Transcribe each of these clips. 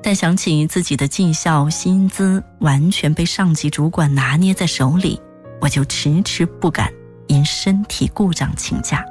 但想起自己的绩效薪资完全被上级主管拿捏在手里，我就迟迟不敢因身体故障请假。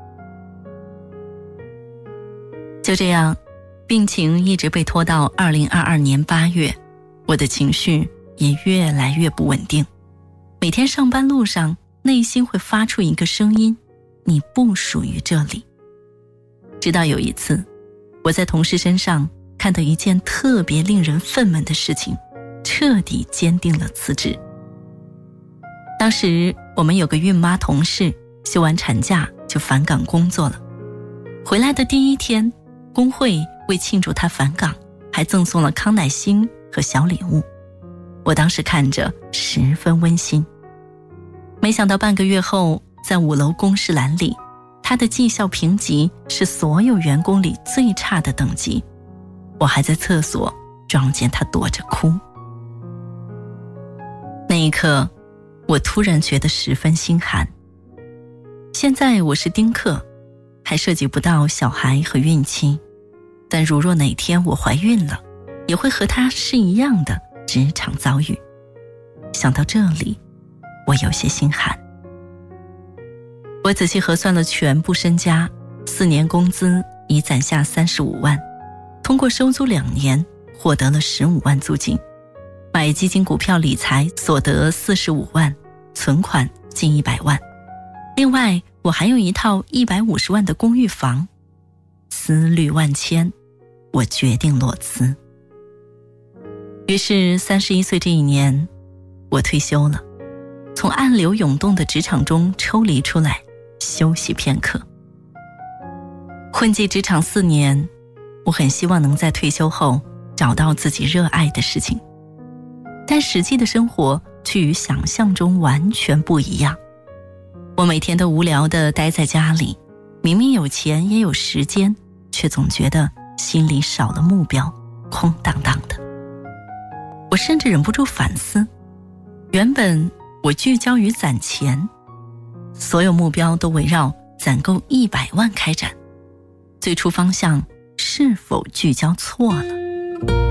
就这样，病情一直被拖到2022年8月，我的情绪也越来越不稳定。每天上班路上，内心会发出一个声音，你不属于这里。直到有一次，我在同事身上看到一件特别令人愤懑的事情，彻底坚定了辞职。当时我们有个孕妈同事，休完产假就返岗工作了。回来的第一天，工会为庆祝她返岗，还赠送了康乃馨和小礼物。我当时看着十分温馨。没想到半个月后，在5楼公示栏里，她的绩效评级是所有员工里最差的等级。我还在厕所撞见她躲着哭。那一刻，我突然觉得十分心寒。现在我是丁克，还涉及不到小孩和孕期，但如若哪天我怀孕了，也会和她是一样的职场遭遇。想到这里，我有些心寒。我仔细核算了全部身家，4年工资已攒下35万，通过收租2年获得了15万租金，买基金股票理财所得45万，存款近100万。另外我还有一套150万的公寓房。思虑万千，我决定裸辞。于是31岁这一年，我退休了，从暗流涌动的职场中抽离出来，休息片刻。混迹职场4年，我很希望能在退休后找到自己热爱的事情，但实际的生活却与想象中完全不一样。我每天都无聊地待在家里，明明有钱也有时间，却总觉得心里少了目标，空荡荡的。我甚至忍不住反思，原本我聚焦于攒钱，所有目标都围绕攒够100万开展，最初方向是否聚焦错了？